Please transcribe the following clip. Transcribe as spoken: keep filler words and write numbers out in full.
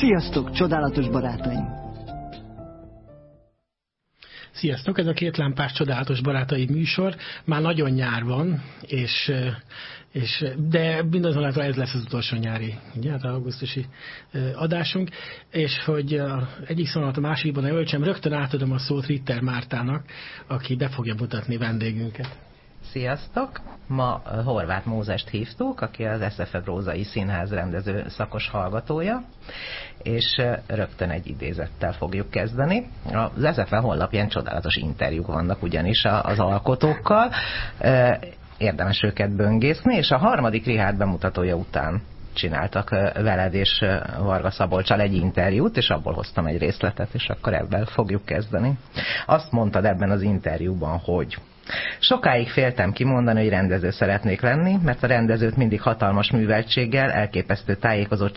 Sziasztok, csodálatos barátaim! Sziasztok, ez a Két lámpás csodálatos barátai műsor. Már nagyon nyár van, és, és, de mindazonáltal ez lesz az utolsó nyári, ugye, az augusztusi adásunk, és hogy egyik szóval a másikban ne öltsem, rögtön átadom a szót Ritter Mártának, aki be fogja mutatni vendégünket. Sziasztok! Ma Horváth Mózest hívtuk, aki az es ef e Brózai Színház rendező szakos hallgatója, és rögtön egy idézettel fogjuk kezdeni. Az es ef e honlapján csodálatos interjúk vannak ugyanis az alkotókkal, érdemes őket böngészni, és a harmadik Richárd bemutatója után csináltak veled és Varga Szabolccsal egy interjút, és abból hoztam egy részletet, és akkor ebben fogjuk kezdeni. Azt mondtad ebben az interjúban, hogy sokáig féltem kimondani, hogy rendező szeretnék lenni, mert a rendezőt mindig hatalmas műveltséggel, elképesztő tájékozottsággal